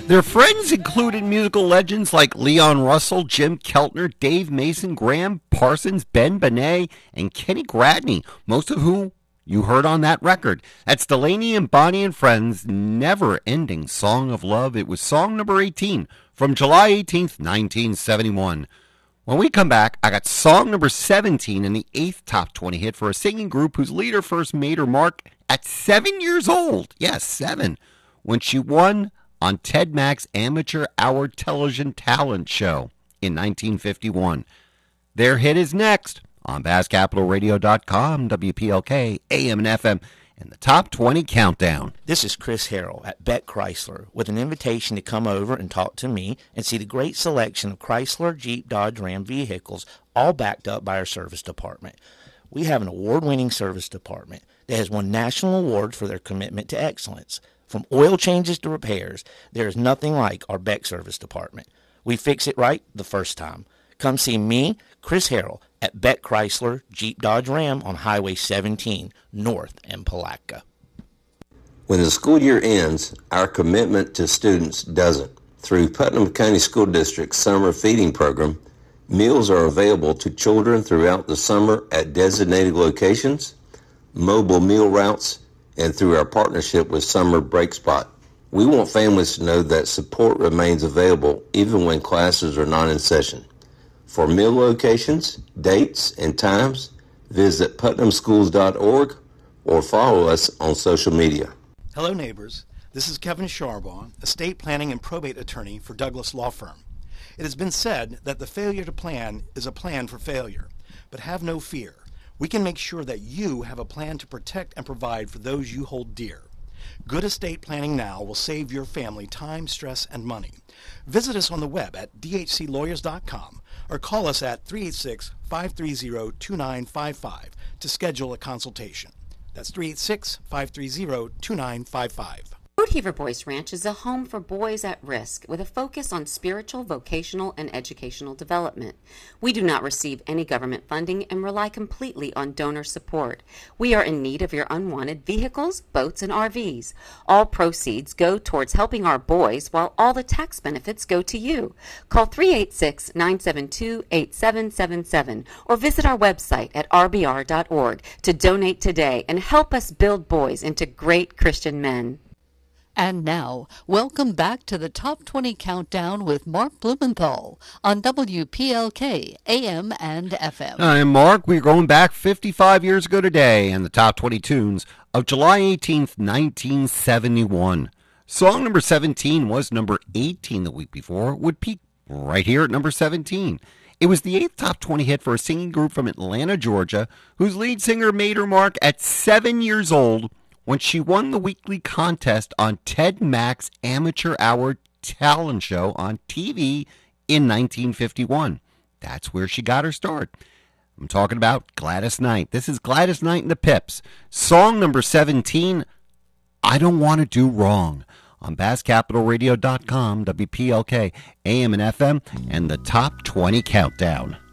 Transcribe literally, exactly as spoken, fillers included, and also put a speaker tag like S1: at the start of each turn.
S1: Their friends included musical legends like Leon Russell, Jim Keltner, Dave Mason, Graham Parsons, Ben Benet, and Kenny Gradney, most of whom you heard on that record. That's Delaney and Bonnie and Friends' never-ending Song of Love. It was song number eighteen from July eighteenth, nineteen seventy-one. When we come back, I got song number seventeen and the eighth top twenty hit for a singing group whose leader first made her mark at seven years old. Yes, seven. When she won on Ted Mack's Amateur Hour Television Talent Show in nineteen fifty-one. Their hit is next on Bass Capital Radio dot com, W P L K, A M and F M, and the Top twenty Countdown.
S2: This is Chris Harrell at Beck Chrysler with an invitation to come over and talk to me and see the great selection of Chrysler, Jeep, Dodge, Ram vehicles, all backed up by our service department. We have an award-winning service department that has won national awards for their commitment to excellence. From oil changes to repairs, there is nothing like our Beck service department. We fix it right the first time. Come see me, Chris Harrell, at Beck Chrysler, Jeep, Dodge, Ram on Highway seventeen, north in Palatka.
S3: When the school year ends, our commitment to students doesn't. Through Putnam County School District's summer feeding program, meals are available to children throughout the summer at designated locations, mobile meal routes, and through our partnership with Summer Break Spot. We want families to know that support remains available even when classes are not in session. For meal locations, dates, and times, visit putnam schools dot org or follow us on social media.
S4: Hello, neighbors. This is Kevin Charbon, estate planning and probate attorney for Douglas Law Firm. It has been said that the failure to plan is a plan for failure, but have no fear. We can make sure that you have a plan to protect and provide for those you hold dear. Good estate planning now will save your family time, stress, and money. Visit us on the web at d h c lawyers dot com or call us at three eight six, five three zero, two nine five five to schedule a consultation. That's three eight six, five three zero, two nine five five.
S5: Woodheaver Boys Ranch is a home for boys at risk with a focus on spiritual, vocational, and educational development. We do not receive any government funding and rely completely on donor support. We are in need of your unwanted vehicles, boats, and R Vs. All proceeds go towards helping our boys while all the tax benefits go to you. Call three eight six, nine seven two, eight seven seven seven or visit our website at r b r dot org to donate today and help us build boys into great Christian men.
S6: And now, welcome back to the Top twenty Countdown with Mark Blumenthal on W P L K, A M and F M.
S1: I'm Mark. We're going back fifty-five years ago today and the Top twenty Tunes of July eighteenth, nineteen seventy-one. Song number seventeen was number eighteen the week before, would peak right here at number seventeen. It was the eighth top twenty hit for a singing group from Atlanta, Georgia, whose lead singer made her mark at seven years old when she won the weekly contest on Ted Mack's Amateur Hour Talent Show on T V in nineteen fifty-one. That's where she got her start. I'm talking about Gladys Knight. This is Gladys Knight and the Pips. Song number seventeen, I Don't Want to Do Wrong, on Bass Capital Radio dot com, W P L K, A M and F M, and the Top twenty Countdown.